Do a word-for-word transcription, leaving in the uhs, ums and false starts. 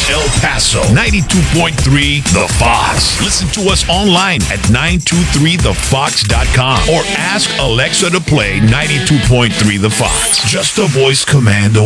El Paso, ninety-two point three The Fox. Listen to us online at nine two three the fox dot com or ask Alexa to play ninety-two point three The Fox. Just a voice command away.